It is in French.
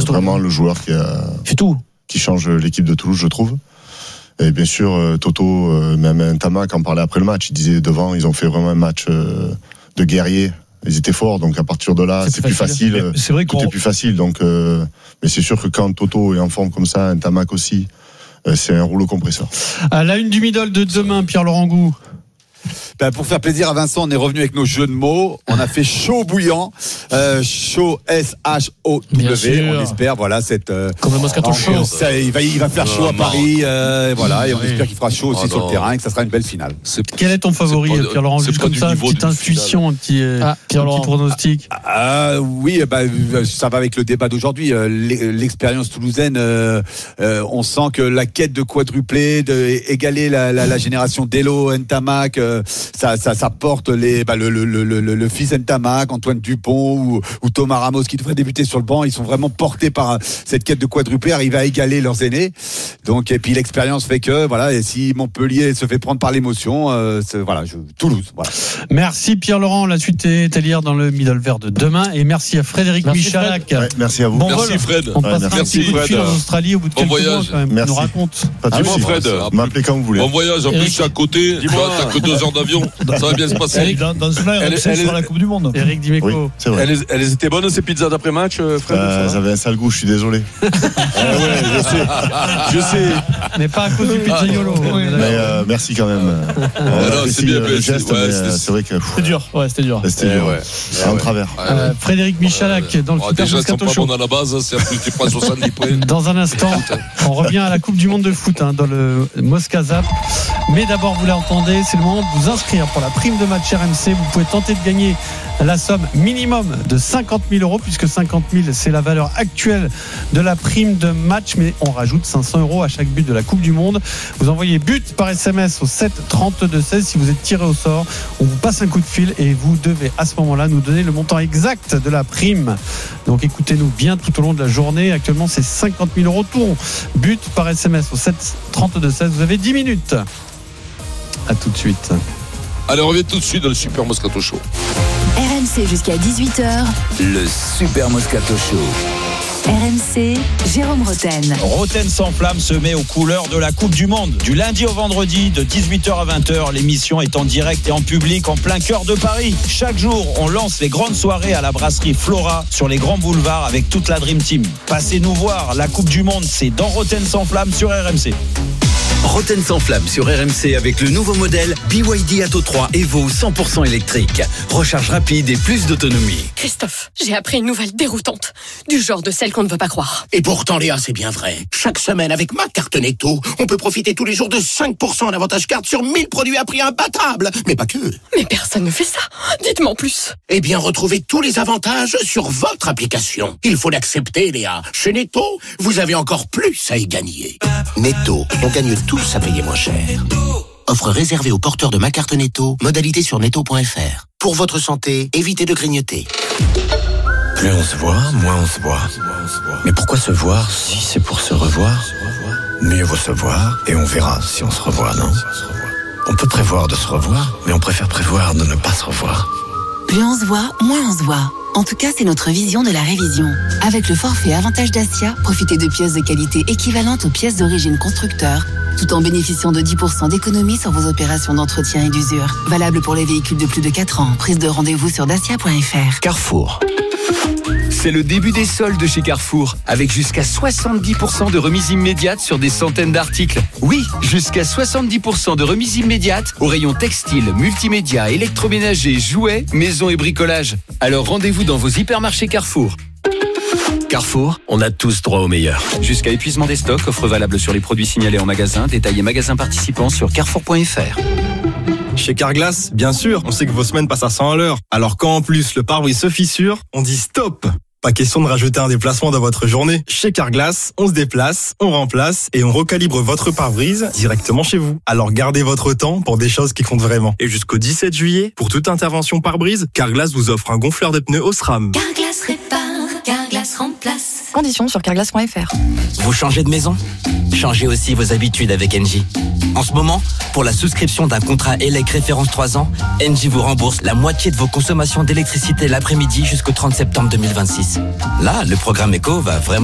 vraiment le joueur qui change l'équipe de Toulouse, je trouve. Et bien sûr, Toto, même Ntamak en parlait après le match. Il disait devant, ils ont fait vraiment un match de guerrier. Ils étaient forts, donc à partir de là, c'est plus facile. C'est vrai tout est plus facile. Donc, mais c'est sûr que quand Toto est en forme comme ça, Ntamak aussi, c'est un rouleau compresseur. À la une du middle de demain, Pierre-Laurent Gou. Pour faire plaisir à Vincent, on est revenu avec nos jeux de mots. On a fait chaud bouillant, chaud S-H-O-W. On espère, voilà, cette. Comme le Moscato Show. Il va faire chaud à Paris, voilà, et on espère qu'il fera chaud aussi sur le terrain et que ça sera une belle finale. Quel est ton favori, Pierre-Laurent? Juste comme ça, une petite intuition, un petit pronostic. Oui, ça va avec le débat d'aujourd'hui. L'expérience toulousaine, on sent que la quête de quadruplé, d'égaler la génération d'Elo, Ntamak, ça porte le fils Ntamak, Antoine Dupont ou Thomas Ramos qui devraient débuter sur le banc. Ils sont vraiment portés par cette quête de quadruplé, arriver à égaler leurs aînés. Donc, et puis l'expérience fait que voilà, et si Montpellier se fait prendre par l'émotion, Toulouse. Voilà. Merci Pierre-Laurent. La suite est hier dans le middle vert de demain. Et merci à Frédéric Michalak. Ouais, merci à vous. Merci Fred. On passera un petit coup de fil en Australie au bout de quelques mois quand même. Merci. Nous raconte. Pas de soucis, Fred. M'appelez quand vous voulez. On voyage, en plus je suis à côté. T'as que 2 heures d'avion. Ça va bien se passer. Dans ce là, elle est sur la Coupe du Monde. Eric Dimeco. Oui, c'est vrai. Elles étaient bonnes ces pizzas d'après-match, Fred? Ça avait un sale goût, je suis désolé. Je sais. Mais pas à cause du pizzaiolo. Mais merci quand même. C'est bien le geste, c'est vrai que C'était dur. C'était dur. En travers. Frédéric Michalak dans le Super Déjà, ils sont Moscato pas Show. bons à la base, c'est plus tu prends 70 points. Dans un instant, on revient à la Coupe du Monde de foot dans le Moscazap. Mais d'abord, vous l'entendez, c'est le moment de vous inscrire pour la prime de match RMC. Vous pouvez tenter de gagner la somme minimum de 50 000 euros, puisque 50 000 c'est la valeur actuelle de la prime de match, mais on rajoute 500 euros à chaque but de la Coupe du Monde. Vous envoyez but par SMS au 7 32 16. Si vous êtes tiré au sort, on vous passe un coup de fil et vous devez à ce moment-là nous donner le montant exact de la prime. Donc écoutez-nous bien tout au long de la journée. Actuellement c'est 50 000 euros tout rond. But par SMS au 7 32 16. Vous avez 10 minutes. À tout de suite. Allez, on revient tout de suite dans le Super Moscato Show. RMC jusqu'à 18h. Le Super Moscato Show. RMC, Jérôme Roten. Roten sans flamme se met aux couleurs de la Coupe du Monde. Du lundi au vendredi, de 18h à 20h, l'émission est en direct et en public en plein cœur de Paris. Chaque jour, on lance les grandes soirées à la brasserie Flora sur les grands boulevards avec toute la Dream Team. Passez nous voir, la Coupe du Monde, c'est dans Roten sans flamme sur RMC. Roten sans flamme sur RMC avec le nouveau modèle BYD Atto 3 Evo 100% électrique. Recharge rapide et plus d'autonomie. Christophe, j'ai appris une nouvelle déroutante. Du genre de celle qu'on ne veut pas croire. Et pourtant, Léa, c'est bien vrai. Chaque semaine, avec ma carte Netto, on peut profiter tous les jours de 5% d'avantage carte sur 1000 produits à prix imbattable. Mais pas que. Mais personne ne fait ça. Dites-moi en plus. Eh bien, retrouvez tous les avantages sur votre application. Il faut l'accepter, Léa. Chez Netto, vous avez encore plus à y gagner. Netto, on gagne tous à payer moins cher. Offre réservée aux porteurs de ma carte Netto. Modalité sur netto.fr. Pour votre santé, évitez de grignoter. Plus on se voit, moins on se voit. Mais pourquoi se voir si c'est pour se revoir? Mieux vaut se voir et on verra si on se revoit, non? On peut prévoir de se revoir, mais on préfère prévoir de ne pas se revoir. Plus on se voit, moins on se voit. En tout cas, c'est notre vision de la révision. Avec le forfait Avantage Dacia, profitez de pièces de qualité équivalentes aux pièces d'origine constructeur, tout en bénéficiant de 10% d'économie sur vos opérations d'entretien et d'usure. Valable pour les véhicules de plus de 4 ans. Prise de rendez-vous sur dacia.fr. Carrefour. C'est le début des soldes chez Carrefour, avec jusqu'à 70% de remise immédiate sur des centaines d'articles. Oui, jusqu'à 70% de remise immédiate au rayon textile, multimédia, électroménager, jouets, maison et bricolage. Alors rendez-vous dans vos hypermarchés Carrefour. Carrefour, on a tous droit au meilleur. Jusqu'à épuisement des stocks, offre valable sur les produits signalés en magasin, détaillés magasins participants sur carrefour.fr. Chez Carglass, bien sûr, on sait que vos semaines passent à 100 à l'heure. Alors quand en plus le pare-brise se fissure, on dit stop. Pas question de rajouter un déplacement dans votre journée. Chez Carglass, on se déplace, on remplace et on recalibre votre pare-brise directement chez vous. Alors gardez votre temps pour des choses qui comptent vraiment. Et jusqu'au 17 juillet, pour toute intervention pare-brise, Carglass vous offre un gonfleur de pneus Osram. Carglass répare, Carglass remplace. Conditions sur carglass.fr. Vous changez de maison? Changez aussi vos habitudes avec Engie. En ce moment, pour la souscription d'un contrat ELEC référence 3 ans, Engie vous rembourse la moitié de vos consommations d'électricité l'après-midi jusqu'au 30 septembre 2026. Là, le programme Eco va vraiment